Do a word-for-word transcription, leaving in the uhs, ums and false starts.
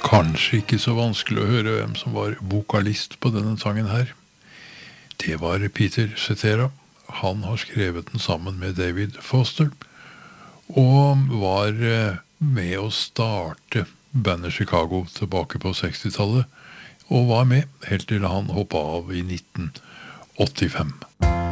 Kanskje ikke så vanskelig å høre hvem som var vokalist på denne sangen her. Det var Peter Cetera. Han har skrevet den sammen med David Foster, og var med å starte bandet Chicago tilbake på sekstitallet, og var med helt til han hoppet av i nitten åttifem.